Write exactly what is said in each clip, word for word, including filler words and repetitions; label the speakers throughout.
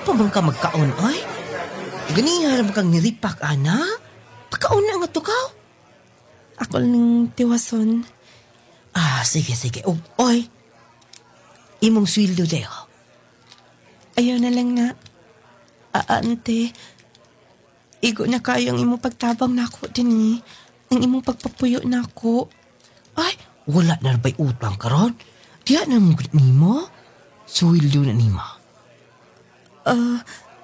Speaker 1: pa man ka magkaon, ay? Ganihan naman kang niripak, ana? Pagkaon na nga to ka?
Speaker 2: Ako lang tiwason.
Speaker 1: Ah, sige, sige. O, oy, imong swildo deo.
Speaker 2: Ayaw na lang na. Ah, ante. Igo na kayang imo pagtabang na ako din eh. Ang imong pagpapuyo na ako.
Speaker 1: Ay, wala na ba'y utang karon? Diya na mong nimo? Swildo na nimo.
Speaker 2: Ah,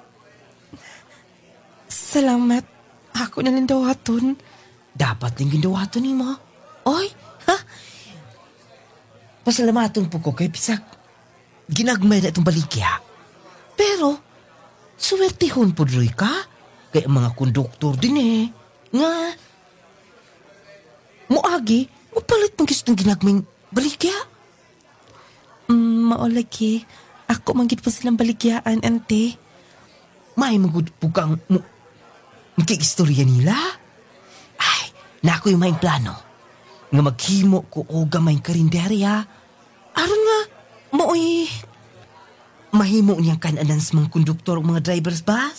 Speaker 2: salamat. Ako na lang daw haton.
Speaker 1: Dapat din ginawa to nimo. Oy, ha? Pasalamaton po ko kay Pisak. Ginagmay na itong baligya. Pero, suwertihon po Roy ka. Kaya mga konduktor din eh. Nga. Muagi, mapalit mong gistong ginagmay baligya.
Speaker 2: Mm, maulagi. Ako manggit pa silang baligyaan, ante.
Speaker 1: May magudpukang mo. Magkikistorya nila. Ay, na ako yung may plano. Nga maghimo ko o gamay karinderya. Aron nga,
Speaker 2: Mooy,
Speaker 1: mahimo niyang kananan sa mga konduktor o mga driver's bus.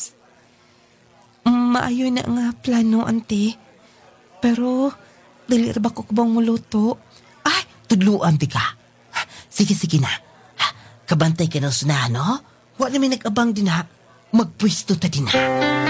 Speaker 2: maayo na nga plano, ante. Pero, dali ra ba ko kubang muluto?
Speaker 1: Ay, tudluan ti ka. Sige, sige na. Kabantay ka ng sunahan, no? Wala namin nag-abang din ha. Magpwisto ta din ha.